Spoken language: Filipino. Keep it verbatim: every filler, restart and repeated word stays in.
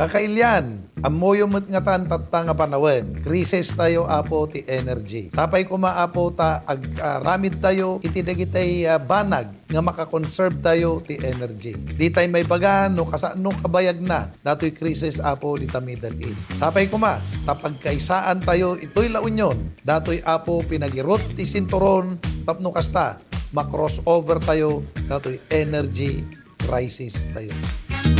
Kakailyan, amoyo mo't nga tan tatta nga panawen. Krisis tayo apo ti energy. Sapay kumaapo ta ag uh, ramid tayo iti dagitay uh, banag nga makakonserve tayo ti energy. Di tayo may bagan no kasano kabayag na datoy krisis apo di ta Middle East. Sapay kuma tapag kaisaan tayo itoy la unyon. Datoy apo pinagirot ti sinturon tapno kasta ma-crossover tayo datoy energy crisis tayo.